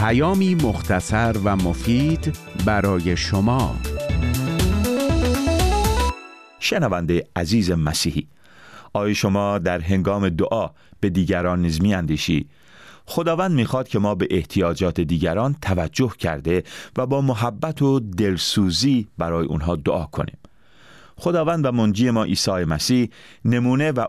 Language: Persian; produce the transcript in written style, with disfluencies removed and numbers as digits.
پیامی مختصر و مفید برای شما. شنونده عزیز مسیحی، آیا شما در هنگام دعا به دیگران نیز می‌اندیشی؟ خداوند می‌خواد که ما به احتیاجات دیگران توجه کرده و با محبت و دلسوزی برای اونها دعا کنیم. خداوند و منجی ما عیسی مسیح نمونه و